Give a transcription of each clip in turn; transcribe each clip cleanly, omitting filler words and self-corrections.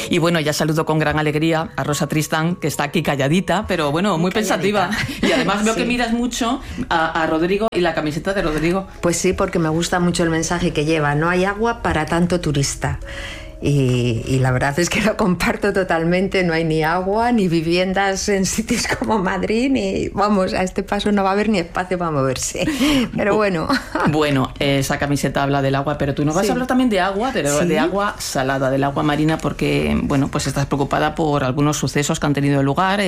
Y bueno, ya saludo con gran alegría a Rosa Tristán, que está aquí calladita, pero bueno, muy pensativa. Y además veo que miras mucho a Rodrigo y la camiseta de Rodrigo. Pues sí, porque me gusta mucho el mensaje que lleva. No hay agua para tanto turista. Y la verdad es que lo comparto totalmente. No hay ni agua, ni viviendas en sitios como Madrid, ni, vamos, a este paso no va a haber ni espacio para moverse. Pero bueno. Bueno, esa camiseta habla del agua, pero tú no vas a hablar también de agua, pero de agua salada, del agua marina, porque, bueno, pues estás preocupada por algunos sucesos que han tenido lugar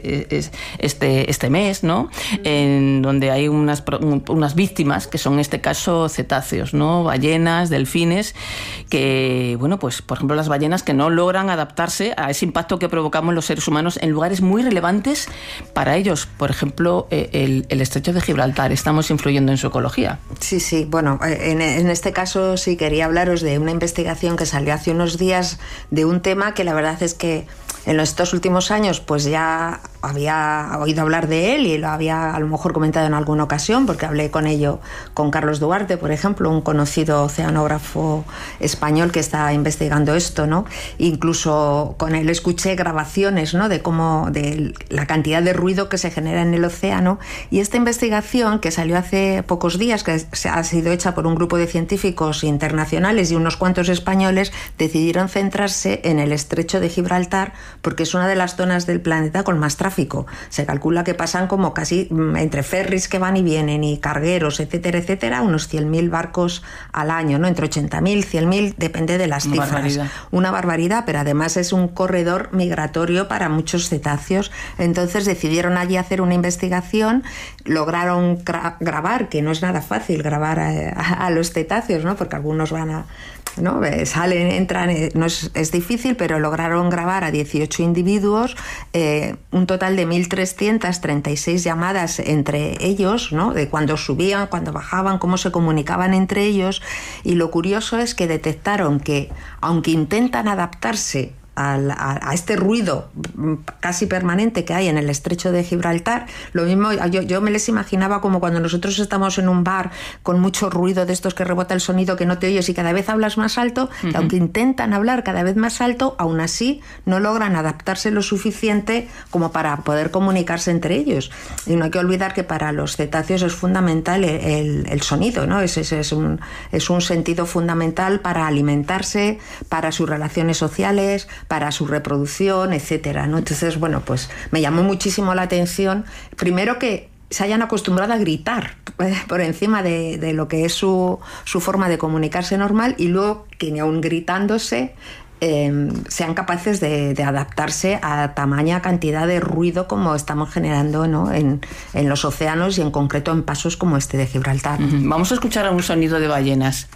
este mes, ¿no? En donde hay unas víctimas, que son en este caso cetáceos, ¿no? Ballenas, delfines, que, bueno, pues por ejemplo las ballenas que no logran adaptarse a ese impacto que provocamos los seres humanos en lugares muy relevantes para ellos. Por ejemplo, el estrecho de Gibraltar. Estamos influyendo en su ecología. Sí, sí. Bueno, en este caso sí quería hablaros de una investigación que salió hace unos días de un tema que la verdad es que en estos últimos años pues ya había oído hablar de él y lo había a lo mejor comentado en alguna ocasión, porque hablé con Carlos Duarte, por ejemplo, un conocido oceanógrafo español que está investigando esto, ¿no? Incluso con él escuché grabaciones, ¿no? de la cantidad de ruido que se genera en el océano, y esta investigación que salió hace pocos días, que ha sido hecha por un grupo de científicos internacionales y unos cuantos españoles, decidieron centrarse en el estrecho de Gibraltar porque es una de las zonas del planeta con más tráfico. Se calcula que pasan como casi entre ferries que van y vienen y cargueros, etcétera, etcétera, unos 100.000 barcos al año, ¿no? Entre 80.000, 100.000, depende de las cifras. Una barbaridad, pero además es un corredor migratorio para muchos cetáceos. Entonces decidieron allí hacer una investigación, lograron grabar, que no es nada fácil grabar a los cetáceos, ¿no? Porque algunos van a... ¿no? Salen, entran, no es difícil, pero lograron grabar a 18 individuos, un total de 1.336 llamadas entre ellos, ¿no? De cuando subían, cuando bajaban, cómo se comunicaban entre ellos, y lo curioso es que detectaron que, aunque intentan adaptarse a este ruido casi permanente que hay en el estrecho de Gibraltar, lo mismo yo me les imaginaba como cuando nosotros estamos en un bar con mucho ruido de estos que rebota el sonido que no te oyes y cada vez hablas más alto, que aunque intentan hablar cada vez más alto, aún así no logran adaptarse lo suficiente como para poder comunicarse entre ellos. Y no hay que olvidar que para los cetáceos es fundamental el sonido, ¿no? Es un sentido fundamental para alimentarse, para sus relaciones sociales, para su reproducción, etcétera, ¿no? Entonces, bueno, pues me llamó muchísimo la atención, primero que se hayan acostumbrado a gritar por encima de lo que es su forma de comunicarse normal, y luego que ni aun gritándose sean capaces de adaptarse a tamaña cantidad de ruido como estamos generando, ¿no? en los océanos y en concreto en pasos como este de Gibraltar. Vamos a escuchar un sonido de ballenas.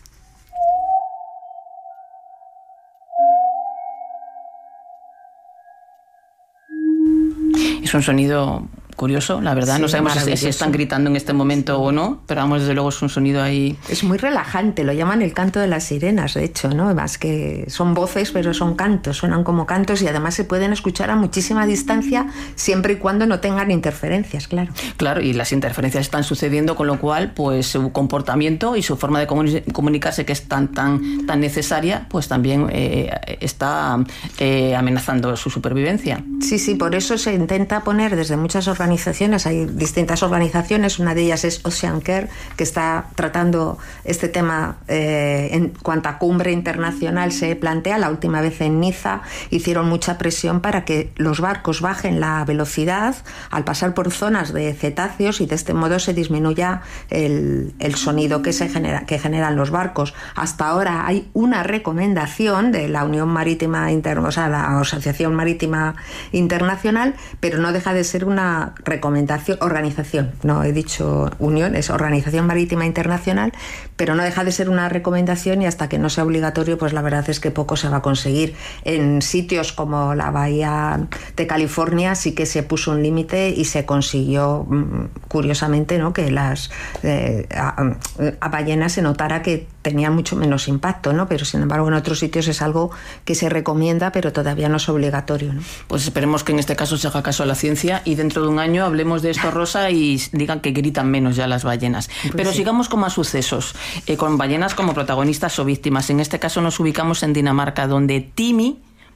Es un sonido curioso, la verdad. Sí, no sabemos si están gritando en este momento o no, pero vamos, desde luego es un sonido ahí. Es muy relajante, lo llaman el canto de las sirenas, de hecho, ¿no? Más que son voces, pero son cantos, suenan como cantos, y además se pueden escuchar a muchísima distancia siempre y cuando no tengan interferencias, claro. Claro, y las interferencias están sucediendo, con lo cual, pues su comportamiento y su forma de comunicarse, que es tan necesaria, pues también está amenazando su supervivencia. Sí, sí, por eso se intenta poner desde muchas organizaciones, hay distintas organizaciones, una de ellas es Oceancare, que está tratando este tema en cuanta cumbre internacional se plantea. La última vez en Niza hicieron mucha presión para que los barcos bajen la velocidad al pasar por zonas de cetáceos y de este modo se disminuya el sonido que generan los barcos. Hasta ahora hay una recomendación de la Unión Marítima la Asociación Marítima Internacional, pero no deja de ser una organización, no he dicho unión, es Organización Marítima Internacional, pero no deja de ser una recomendación, y hasta que no sea obligatorio, pues la verdad es que poco se va a conseguir. En sitios como la Bahía de California sí que se puso un límite y se consiguió, curiosamente, ¿no? Que las a ballenas se notara que tenían mucho menos impacto, ¿no? Pero sin embargo en otros sitios es algo que se recomienda, pero todavía no es obligatorio, ¿no? Pues esperemos que en este caso se haga caso a la ciencia y dentro de un año hablemos de esto, Rosa, y digan que gritan menos ya las ballenas. Pues pero sí, sigamos con más sucesos, con ballenas como protagonistas o víctimas. En este caso nos ubicamos en Dinamarca, donde Timi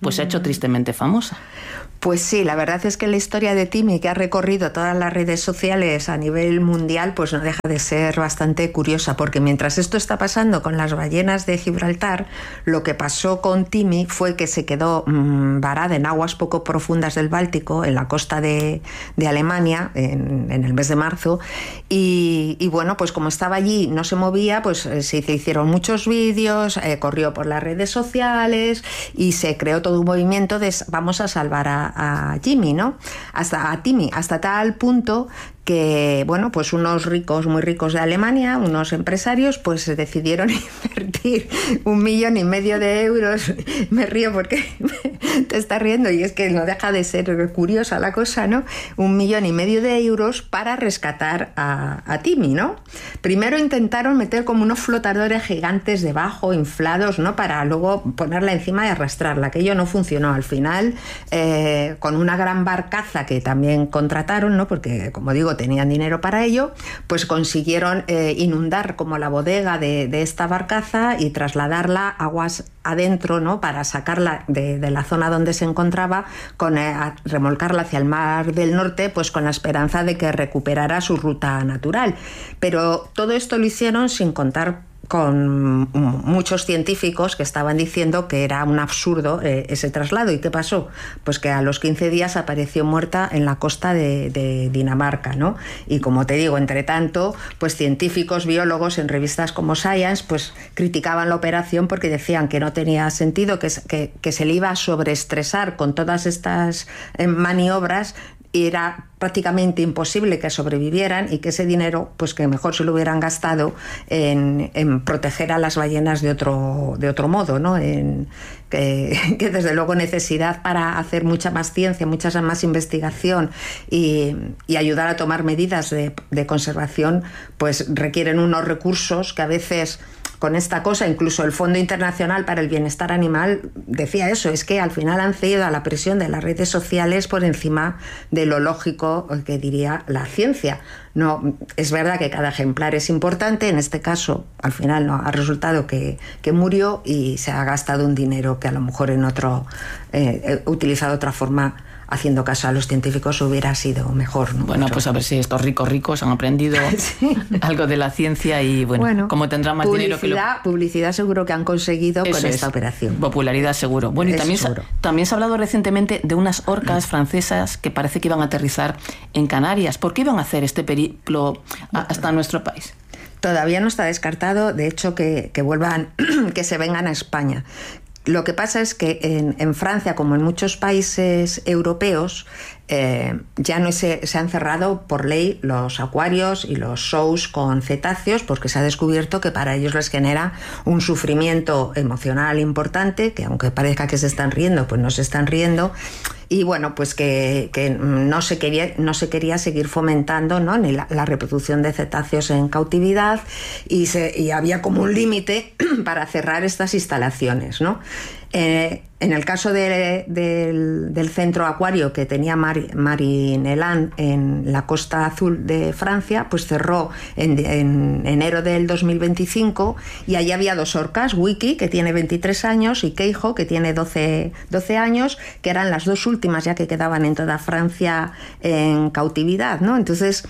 pues se ha hecho tristemente famosa. Pues sí, la verdad es que la historia de Timmy, que ha recorrido todas las redes sociales a nivel mundial, pues no deja de ser bastante curiosa, porque mientras esto está pasando con las ballenas de Gibraltar, lo que pasó con Timmy fue que se quedó varada en aguas poco profundas del Báltico, en la costa de Alemania, en el mes de marzo, y bueno, pues como estaba allí, no se movía, pues se hicieron muchos vídeos, corrió por las redes sociales y se creó todo un movimiento de vamos a salvar a Jimmy, ¿no? A Timmy, hasta tal punto que, bueno, pues unos ricos, muy ricos de Alemania, unos empresarios, pues decidieron invertir 1,5 millones de euros. Me río porque te estás riendo y es que no deja de ser curiosa la cosa, ¿no? 1,5 millones de euros para rescatar a Timmy, ¿no? Primero intentaron meter como unos flotadores gigantes debajo, inflados, ¿no? Para luego ponerla encima y arrastrarla. Aquello no funcionó. Al final, con una gran barcaza que también contrataron, ¿no? Porque, como digo, tenían dinero para ello, pues consiguieron inundar como la bodega de esta barcaza y trasladarla aguas adentro, ¿no? Para sacarla de la zona donde se encontraba, remolcarla hacia el Mar del Norte, pues con la esperanza de que recuperara su ruta natural. Pero todo esto lo hicieron sin contar con muchos científicos que estaban diciendo que era un absurdo ese traslado. ¿Y qué pasó? Pues que a los 15 días apareció muerta en la costa de Dinamarca, ¿no? Y como te digo, entre tanto, pues científicos, biólogos en revistas como Science, pues criticaban la operación porque decían que no tenía sentido, que se le iba a sobreestresar con todas estas maniobras, y era prácticamente imposible que sobrevivieran y que ese dinero, pues que mejor se lo hubieran gastado en proteger a las ballenas de otro modo, ¿no? Que desde luego necesidad para hacer mucha más ciencia, mucha más investigación y ayudar a tomar medidas de conservación, pues requieren unos recursos que a veces con esta cosa, incluso el Fondo Internacional para el Bienestar Animal decía eso, es que al final han cedido a la presión de las redes sociales por encima de lo lógico que diría la ciencia. No, es verdad que cada ejemplar es importante, en este caso al final no ha resultado que murió y se ha gastado un dinero que a lo mejor en otro utilizado de otra forma, haciendo caso a los científicos, hubiera sido mejor, ¿no? Bueno, pues a ver si estos ricos han aprendido sí. algo de la ciencia y bueno, como tendrán más dinero que publicidad seguro que han conseguido con esta operación. Popularidad seguro. Bueno, y también se ha hablado recientemente de unas orcas francesas que parece que iban a aterrizar en Canarias. ¿Por qué iban a hacer este periplo hasta nuestro país? Todavía no está descartado, de hecho, que vuelvan, que se vengan a España. Lo que pasa es que en Francia, como en muchos países europeos, ya no se han cerrado por ley los acuarios y los shows con cetáceos, porque se ha descubierto que para ellos les genera un sufrimiento emocional importante, que aunque parezca que se están riendo, pues no se están riendo. Y bueno, pues que no se quería seguir fomentando, ¿no? Ni la reproducción de cetáceos en cautividad y había como un límite para cerrar estas instalaciones, ¿no? En el caso del centro acuario que tenía Marineland en la Costa Azul de Francia, pues cerró en enero del 2025 y allí había 2 orcas, Wiki, que tiene 23 años, y Keijo, que tiene 12 años, que eran las 2 últimas ya que quedaban en toda Francia en cautividad, ¿no? Entonces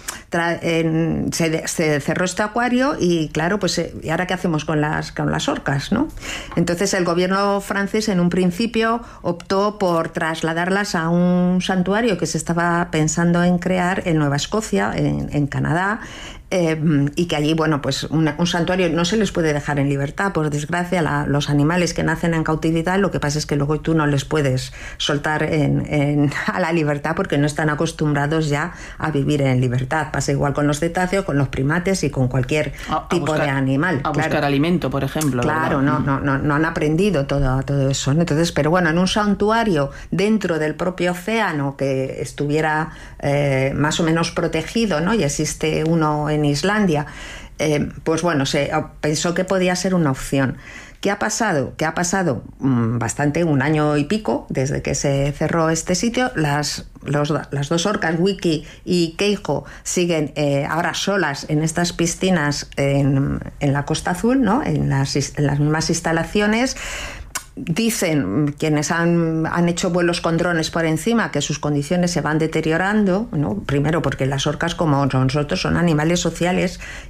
se cerró este acuario y claro, pues ¿y ahora qué hacemos con las orcas, ¿no? Entonces el gobierno francés en un principio optó por trasladarlas a un santuario que se estaba pensando en crear en Nueva Escocia, en Canadá, y que allí, bueno, pues un santuario no se les puede dejar en libertad, por desgracia. Los animales que nacen en cautividad, lo que pasa es que luego tú no les puedes soltar a la libertad porque no están acostumbrados ya a vivir en libertad. Pasa igual con los cetáceos, con los primates y con cualquier tipo de animal. Buscar alimento, por ejemplo. Claro, no han aprendido todo eso, ¿no? Entonces, pero bueno, en un santuario dentro del propio océano que estuviera más o menos protegido, ¿no? Y existe uno en Islandia, pues bueno, se pensó que podía ser una opción. ¿Qué ha pasado? Que ha pasado bastante, 1 año y pico desde que se cerró este sitio. Las 2 orcas, Wiki y Keijo, siguen ahora solas en estas piscinas en la Costa Azul, ¿no? En las mismas instalaciones. Dicen quienes han hecho vuelos con drones por encima que sus condiciones se van deteriorando, ¿no? Primero porque las orcas, como nosotros, son animales sociales